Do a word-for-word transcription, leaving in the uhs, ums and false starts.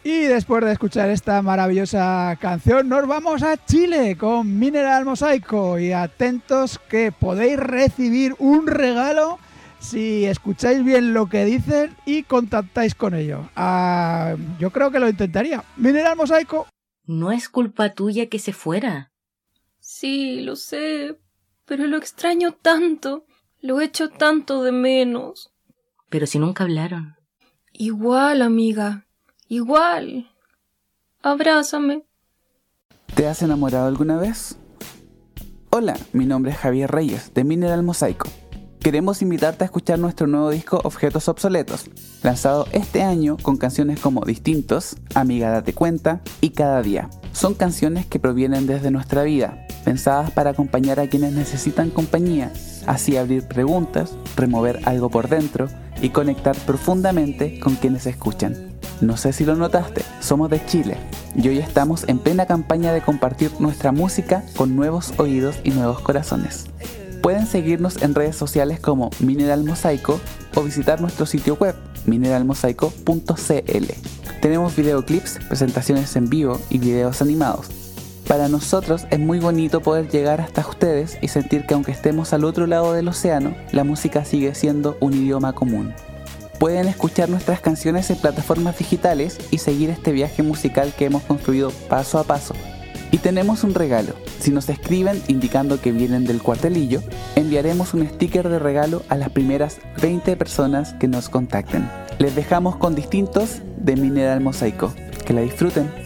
Y después de escuchar esta maravillosa canción, nos vamos a Chile con Mineral Mosaico. Y atentos que podéis recibir un regalo si escucháis bien lo que dicen y contactáis con ellos. Ah, yo creo que lo intentaría. Mineral Mosaico. No es culpa tuya que se fuera. Sí, lo sé, pero lo extraño tanto. Lo echo tanto de menos. Pero si nunca hablaron. Igual, amiga. Igual. Abrázame. ¿Te has enamorado alguna vez? Hola, mi nombre es Javier Reyes, de Mineral Mosaico. Queremos invitarte a escuchar nuestro nuevo disco Objetos Obsoletos, lanzado este año con canciones como Distintos, Amiga Date Cuenta y Cada Día. Son canciones que provienen desde nuestra vida, pensadas para acompañar a quienes necesitan compañía, así abrir preguntas, remover algo por dentro y conectar profundamente con quienes escuchan. No sé si lo notaste, somos de Chile y hoy estamos en plena campaña de compartir nuestra música con nuevos oídos y nuevos corazones. Pueden seguirnos en redes sociales como Mineral Mosaico o visitar nuestro sitio web mineral mosaico punto c l. Tenemos videoclips, presentaciones en vivo y videos animados. Para nosotros es muy bonito poder llegar hasta ustedes y sentir que aunque estemos al otro lado del océano, la música sigue siendo un idioma común. Pueden escuchar nuestras canciones en plataformas digitales y seguir este viaje musical que hemos construido paso a paso. Y tenemos un regalo. Si nos escriben indicando que vienen del Cuartelillo, enviaremos un sticker de regalo a las primeras veinte personas que nos contacten. Les dejamos con Distintos de Mineral Mosaico. Que la disfruten.